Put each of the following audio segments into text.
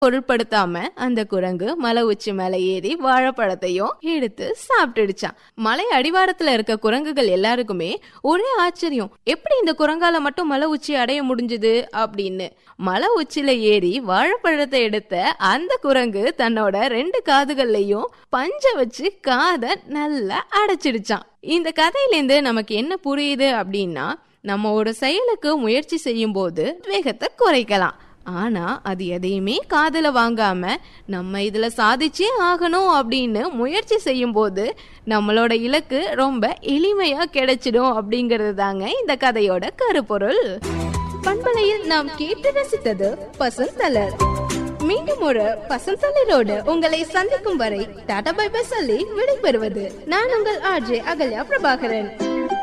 பொருட்படுத்தாம அந்த குரங்கு மலை உச்சி மேல ஏறி வாழைப்பழத்தையும் எடுத்து சாப்பிட்டுடுச்சான். மலை அடிவாரத்துல இருக்க குரங்குகள் எல்லாருக்குமே ஒரே ஆச்சரியம், எப்படி இந்த குரங்கால மட்டும் மலை உச்சி அடைய முடிஞ்சது அப்படின்னு. மலை உச்சில ஏறி வாழைப்பழத்தை எடுத்த அந்த குரங்கு தன்னோட 2 காதுகள்லயும் பஞ்ச வச்சு காதை நல்லா அடைச்சிடுச்சான். இந்த கதையிலேருந்து நமக்கு என்ன புரியுது அப்படின்னா, நம்ம ஒரு செயலுக்கு முயற்சி செய்யும் போது வேகத்தை குறைக்கலாம். ஆனா அது எதையுமே காதுல வாங்காம நம்ம இதுல சாதிச்சே ஆகணும் அப்படின்னு முயற்சி செய்யும் போது நம்மளோட இலக்கு ரொம்ப எளிமையா கிடைச்சிடும் அப்படிங்கிறது தாங்க இந்த கதையோட கருப்பொருள். பண்பலையில் நாம் கேட்டு ரசித்தது பசுந்தலர். மீண்டும் ஒரு பசுந்தலரோடு உங்களை சந்திக்கும் வரை டாடா பை பை சொல்லி விடைபெறுவது நான் உங்கள் ஆர்ஜே அகல்யா பிரபாகரன்.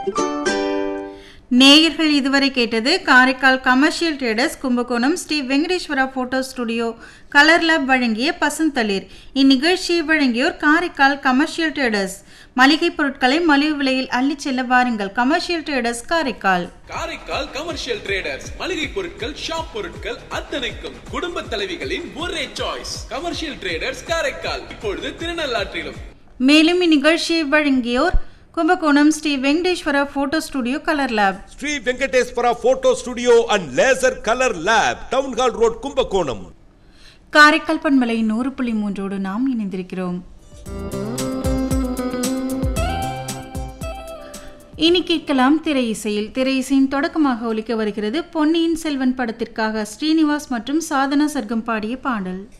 நேயர்கள் இதுவரை கேட்டது Karaikal commercial traders Kumbakonam Sri Venkateswara photo studio colour lab வழங்கிய பசுந்தளிர். இந்நிகழ்ச்சியை வழங்கியோர் காரைக்கால் கமர்ஷியல் ட்ரேடர்ஸ். மளிகை பொருட்களை மலிவு விலையில் அள்ளி செல்ல வாருங்கள். Commercial traders Karaikal. Karaikal commercial traders மளிகை பொருட்கள், ஷாப் பொருட்கள் அத்தனைக்கும் குடும்ப தலைவிகளின் ஒரே சாய்ஸ். கமர்ஷியல் ட்ரேடர்ஸ் காரைக்கால், இப்பொழுது திருநள்ளாற்றிலும். மேலும் இந்நிகழ்ச்சியை வழங்கியோர் Kumbakonam Sri Venkateswara photo studio colour lab. Sri Venkateswara photo studio and laser colour lab, town hall road, Kumbakonam. Karaikal பண்பலை 100.3 நாம் இணைந்திருக்கிறோம். இனி கேட்கலாம் திரை இசையில். திரை இசையின் தொடக்கமாக ஒலிக்க வருகிறது பொன்னியின் செல்வன் படத்திற்காக ஸ்ரீனிவாஸ் மற்றும் சாதனா சர்க்கம் பாடிய பாடல்.